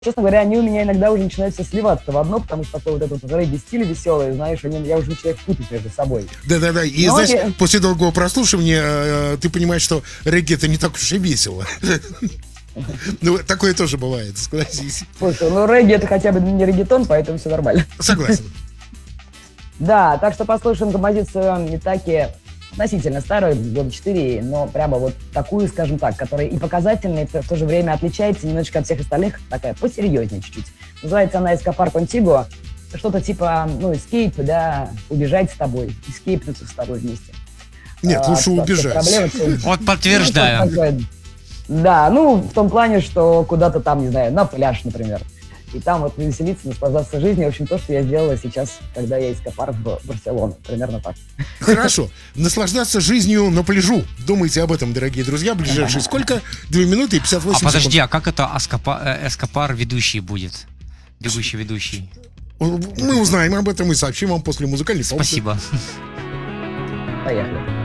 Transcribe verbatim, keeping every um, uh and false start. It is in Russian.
честно говоря, они у меня иногда уже начинают все сливаться в одно, потому что такой вот этот вот регги-стиль веселый, знаешь, они, я уже начинаю их путать между собой. Да-да-да, и, Но знаешь, я- после долгого прослушивания э, ты понимаешь, что регги это не так уж и весело. Ну, такое тоже бывает, согласись. Слушай, ну регги это хотя бы не реггетон, поэтому все нормально. Согласен. Да, так что послушаем композицию Митаки, относительно старую, года четыре, но прямо вот такую, скажем так, которая и показательная, и в то же время отличается немножечко от всех остальных, такая посерьезнее чуть-чуть. Называется она «Escapar Contigo», что-то типа, ну, escape, да, убежать с тобой, escape с тобой вместе. Нет, А, лучше от- от убежать. проблем, от- Вот подтверждаю. Ну, такое. Да, ну, в том плане, что куда-то там, не знаю, на пляж, например. И там вот веселиться, наслаждаться жизнью. В общем, то, что я сделала сейчас, когда я из Капар в Барселону. Примерно так. Хорошо. Наслаждаться жизнью на пляжу. Думайте об этом, дорогие друзья. Ближайшие сколько? Две минуты и пятьдесят восемь А подожди, секунд. а как это Аскапа- э, Эскапар ведущий будет? Бегущий ведущий. Мы узнаем об этом и сообщим вам после музыкальной паузы. Спасибо. Поехали.